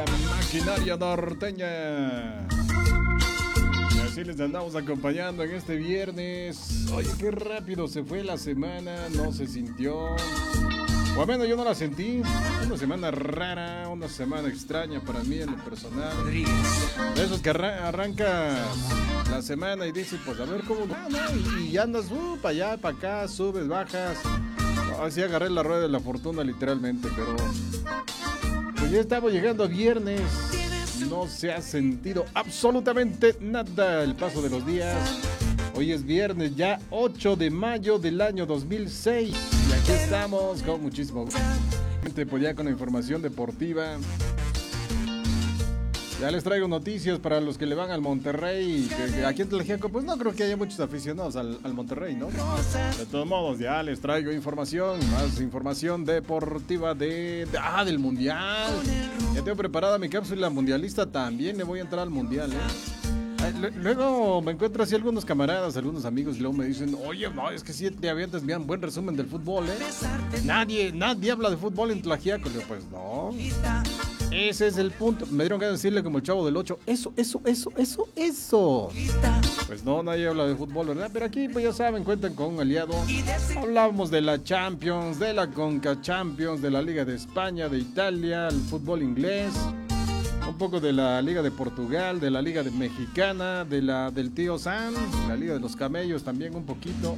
la maquinaria norteña. Y así les andamos acompañando en este viernes. Oye, qué rápido se fue la semana, no se sintió. O al menos yo no la sentí. Una semana rara, una semana extraña para mí en lo personal. De esos que arrancas la semana y dices, pues a ver cómo va, ¿no? Y andas para allá, para acá, subes, bajas. Así agarré la rueda de la fortuna literalmente, pero pues ya estamos llegando a viernes. No se ha sentido absolutamente nada el paso de los días. Hoy es viernes ya 8 de mayo del año 2006 y aquí estamos con muchísimo gusto, pues ya con la información deportiva. Ya les traigo noticias para los que le van al Monterrey. Que aquí en Tlaxiaco, pues no creo que haya muchos aficionados al Monterrey, ¿no? De todos modos, ya les traigo información, más información deportiva del Mundial. Ya tengo preparada mi cápsula mundialista, también le voy a entrar al Mundial, Luego me encuentro así algunos camaradas, algunos amigos, y luego me dicen, oye, no, es que sí te avientas bien buen resumen del fútbol, Nadie habla de fútbol en Tlaxiaco. Le digo, pues no. Ese es el punto. Me dieron ganas de decirle como el Chavo del 8. Eso. Pues no, nadie habla de fútbol, ¿verdad? Pero aquí, pues ya saben, cuentan con un aliado. Hablamos de la Champions, de la Conca Champions, de la Liga de España, de Italia, el fútbol inglés. Un poco de la Liga de Portugal, de la Liga Mexicana, del Tío Sam, la Liga de los Camellos también un poquito.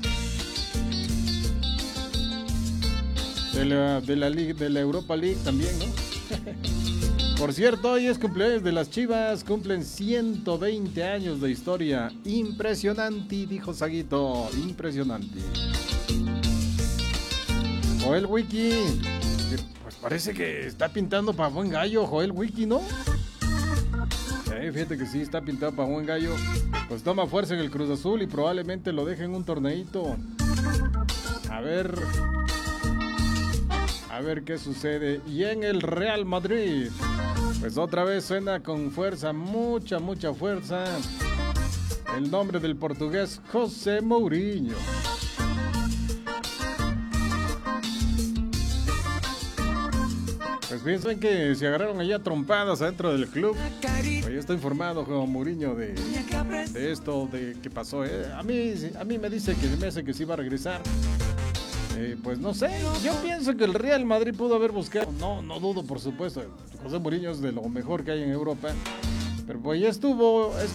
De la Europa League también, ¿no? Por cierto, hoy es cumpleaños de las Chivas, cumplen 120 años de historia. Impresionante, dijo Saguito, impresionante. Joel Wiki, pues parece que está pintando para buen gallo, Joel Wiki, ¿no? Fíjate que sí, está pintado para buen gallo. Pues toma fuerza en el Cruz Azul y probablemente lo deje en un torneito. A ver qué sucede. Y en el Real Madrid, pues otra vez suena con fuerza, mucha fuerza, el nombre del portugués José Mourinho. Pues piensan que se agarraron allá trompadas adentro del club. Pues ya está informado José Mourinho de esto, de qué pasó. A mí me dice que me hace que sí va a regresar. Pues no sé, yo pienso que el Real Madrid pudo haber buscado, no dudo por supuesto, José Mourinho es de lo mejor que hay en Europa, pero pues ya estuvo,